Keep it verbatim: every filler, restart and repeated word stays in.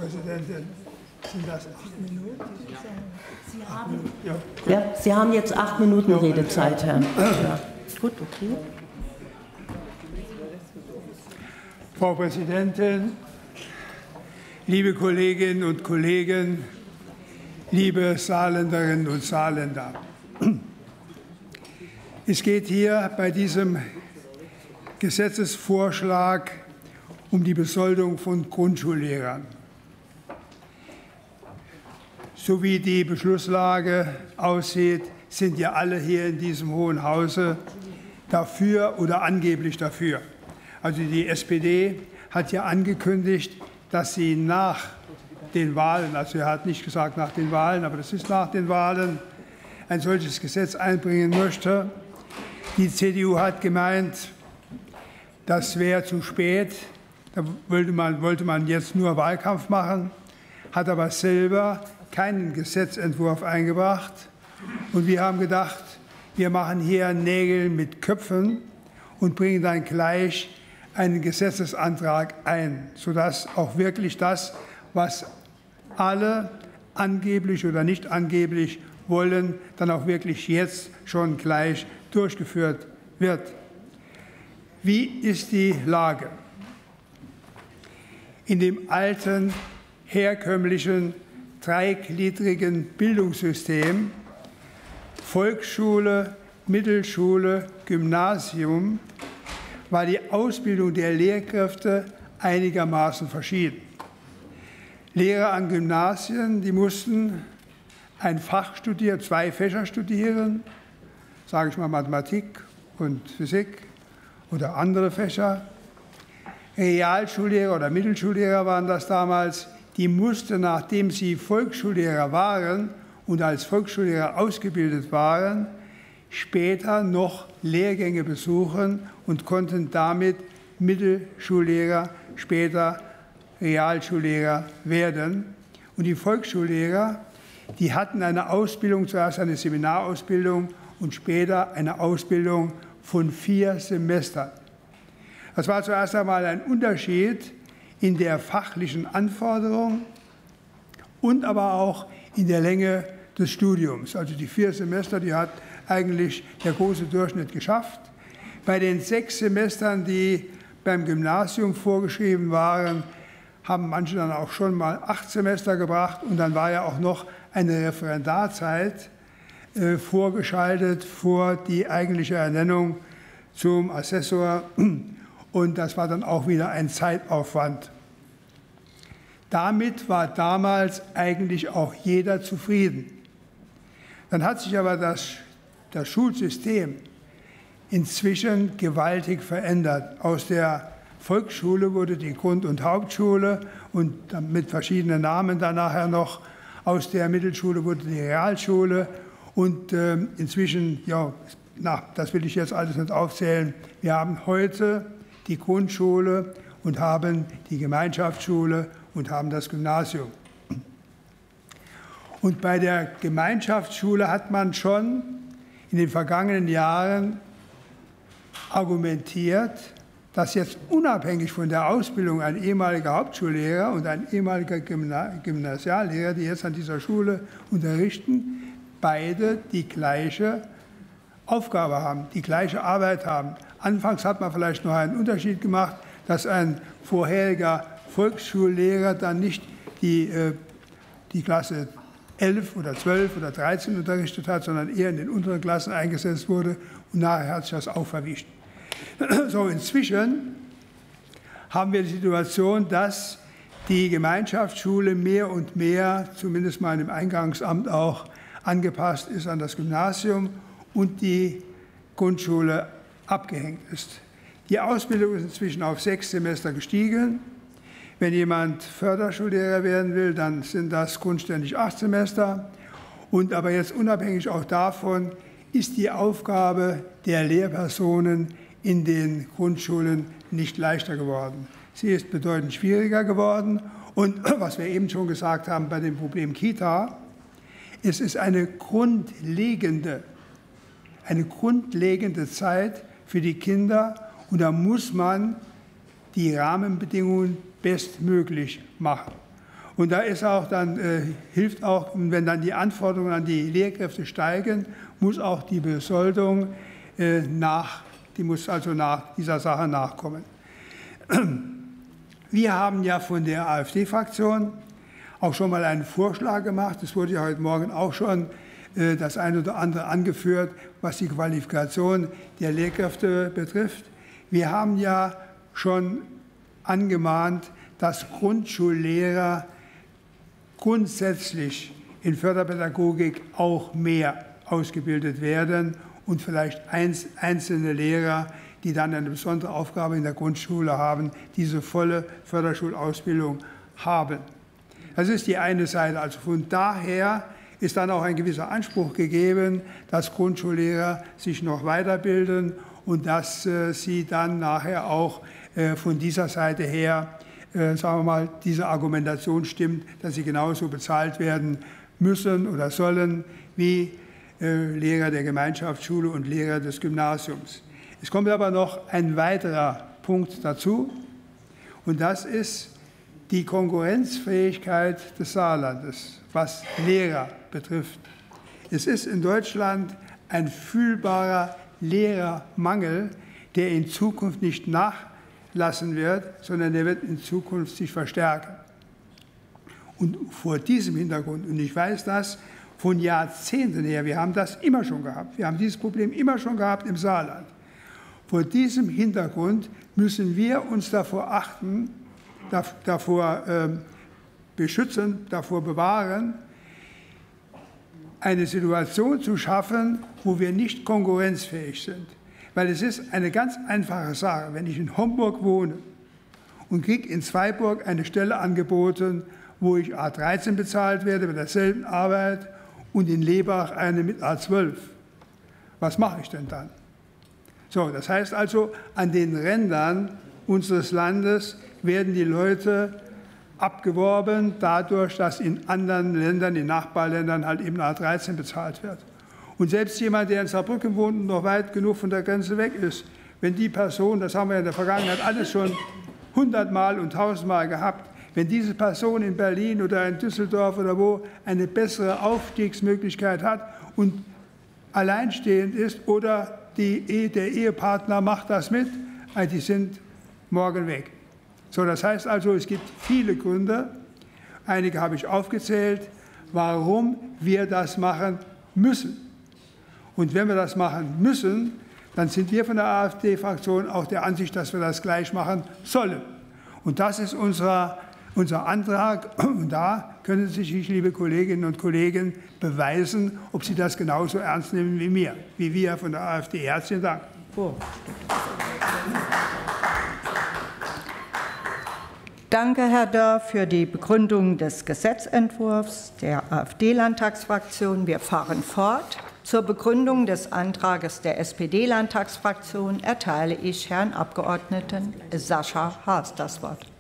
Präsidentin, sind das acht Minuten? Sie haben, ja, ja, Sie haben jetzt acht Minuten Redezeit, Herr. Ja. Gut, okay. Frau Präsidentin, liebe Kolleginnen und Kollegen, liebe Saarländerinnen und Saarländer. Es geht hier bei diesem Gesetzesvorschlag um die Besoldung von Grundschullehrern. So wie die Beschlusslage aussieht, sind ja alle hier in diesem Hohen Hause dafür oder angeblich dafür. Also die S P D hat ja angekündigt, dass sie nach den Wahlen, also er hat nicht gesagt nach den Wahlen, aber das ist nach den Wahlen, ein solches Gesetz einbringen möchte. Die C D U hat gemeint, das wäre zu spät, da wollte man, wollte man jetzt nur Wahlkampf machen, hat aber selber keinen Gesetzentwurf eingebracht. Und wir haben gedacht, wir machen hier Nägel mit Köpfen und bringen dann gleich einen Gesetzesantrag ein, sodass auch wirklich das, was alle angeblich oder nicht angeblich wollen, dann auch wirklich jetzt schon gleich durchgeführt wird. Wie ist die Lage? In dem alten, herkömmlichen, dreigliedrigen Bildungssystem Volksschule, Mittelschule, Gymnasium war die Ausbildung der Lehrkräfte einigermaßen verschieden. Lehrer an Gymnasien, die mussten ein Fach studieren, zwei Fächer studieren, sage ich mal Mathematik und Physik oder andere Fächer. Realschullehrer oder Mittelschullehrer waren das damals, die mussten, nachdem sie Volksschullehrer waren und als Volksschullehrer ausgebildet waren, später noch Lehrgänge besuchen und konnten damit Mittelschullehrer, später Realschullehrer werden. Und die Volksschullehrer, die hatten eine Ausbildung, zuerst eine Seminarausbildung und später eine Ausbildung von vier Semestern. Das war zuerst einmal ein Unterschied in der fachlichen Anforderung und aber auch in der Länge des Studiums. Also die vier Semester, die hat eigentlich der große Durchschnitt geschafft. Bei den sechs Semestern, die beim Gymnasium vorgeschrieben waren, haben manche dann auch schon mal acht Semester gebracht. Und dann war ja auch noch eine Referendarzeit äh, vorgeschaltet vor die eigentliche Ernennung zum Assessor. Und das war dann auch wieder ein Zeitaufwand. Damit war damals eigentlich auch jeder zufrieden. Dann hat sich aber das, das Schulsystem inzwischen gewaltig verändert. Aus der Volksschule wurde die Grund- und Hauptschule und mit verschiedenen Namen dann nachher noch. Aus der Mittelschule wurde die Realschule und äh, inzwischen, ja, na, das will ich jetzt alles nicht aufzählen. Wir haben heute die Grundschule und haben die Gemeinschaftsschule und haben das Gymnasium. Und bei der Gemeinschaftsschule hat man schon in den vergangenen Jahren argumentiert, dass jetzt unabhängig von der Ausbildung ein ehemaliger Hauptschullehrer und ein ehemaliger Gymnasiallehrer, die jetzt an dieser Schule unterrichten, beide die gleiche Aufgabe haben, die gleiche Arbeit haben. Anfangs hat man vielleicht noch einen Unterschied gemacht, dass ein vorheriger Volksschullehrer dann nicht die, äh, die Klasse elf oder zwölf oder dreizehn unterrichtet hat, sondern eher in den unteren Klassen eingesetzt wurde und nachher hat sich das auch verwischt. So, inzwischen haben wir die Situation, dass die Gemeinschaftsschule mehr und mehr, zumindest mal im Eingangsamt auch, angepasst ist an das Gymnasium und die Grundschule abgehängt ist. Die Ausbildung ist inzwischen auf sechs Semester gestiegen. Wenn jemand Förderschullehrer werden will, dann sind das grundständig acht Semester. Und aber jetzt unabhängig auch davon ist die Aufgabe der Lehrpersonen in den Grundschulen nicht leichter geworden. Sie ist bedeutend schwieriger geworden. Und was wir eben schon gesagt haben bei dem Problem Kita, es ist eine grundlegende, eine grundlegende Zeit für die Kinder. Und da muss man die Rahmenbedingungen bestmöglich machen. Und da ist auch dann, äh, hilft auch, wenn dann die Anforderungen an die Lehrkräfte steigen, muss auch die Besoldung äh, nach, die muss also nach dieser Sache nachkommen. Wir haben ja von der AfD-Fraktion auch schon mal einen Vorschlag gemacht. Es wurde ja heute Morgen auch schon äh, das eine oder andere angeführt, was die Qualifikation der Lehrkräfte betrifft. Wir haben ja schon angemahnt, dass Grundschullehrer grundsätzlich in Förderpädagogik auch mehr ausgebildet werden und vielleicht einzelne Lehrer, die dann eine besondere Aufgabe in der Grundschule haben, diese volle Förderschulausbildung haben. Das ist die eine Seite. Also von daher ist dann auch ein gewisser Anspruch gegeben, dass Grundschullehrer sich noch weiterbilden und dass äh, sie dann nachher auch äh, von dieser Seite her, äh, sagen wir mal, diese Argumentation stimmt, dass sie genauso bezahlt werden müssen oder sollen wie äh, Lehrer der Gemeinschaftsschule und Lehrer des Gymnasiums. Es kommt aber noch ein weiterer Punkt dazu, und das ist die Konkurrenzfähigkeit des Saarlandes, was Lehrer betrifft. Es ist in Deutschland ein fühlbarer Lehrermangel, der in Zukunft nicht nachlassen wird, sondern der wird in Zukunft sich verstärken. Und vor diesem Hintergrund, und ich weiß das von Jahrzehnten her, wir haben das immer schon gehabt, wir haben dieses Problem immer schon gehabt im Saarland. Vor diesem Hintergrund müssen wir uns davor achten, davor äh, beschützen, davor bewahren, eine Situation zu schaffen, wo wir nicht konkurrenzfähig sind. Weil es ist eine ganz einfache Sache. Wenn ich in Homburg wohne und kriege in Zweiburg eine Stelle angeboten, wo ich A dreizehn bezahlt werde bei derselben Arbeit und in Lebach eine mit A zwölf, was mache ich denn dann? So, das heißt also, an den Rändern unseres Landes werden die Leute abgeworben, dadurch, dass in anderen Ländern, in Nachbarländern halt eben A dreizehn bezahlt wird. Und selbst jemand, der in Saarbrücken wohnt und noch weit genug von der Grenze weg ist, wenn die Person, das haben wir in der Vergangenheit alles schon hundertmal und tausendmal gehabt, wenn diese Person in Berlin oder in Düsseldorf oder wo eine bessere Aufstiegsmöglichkeit hat und alleinstehend ist oder die, der Ehepartner macht das mit, die sind morgen weg. So, das heißt also, es gibt viele Gründe, einige habe ich aufgezählt, warum wir das machen müssen. Und wenn wir das machen müssen, dann sind wir von der AfD-Fraktion auch der Ansicht, dass wir das gleich machen sollen. Und das ist unser, unser Antrag. Und da können Sie sich, liebe Kolleginnen und Kollegen, beweisen, ob Sie das genauso ernst nehmen wie wir, wie wir von der AfD. Herzlichen Dank. Oh. Danke, Herr Dörr, für die Begründung des Gesetzentwurfs der AfD-Landtagsfraktion. Wir fahren fort. Zur Begründung des Antrags der S P D-Landtagsfraktion erteile ich Herrn Abgeordneten Sascha Haas das Wort.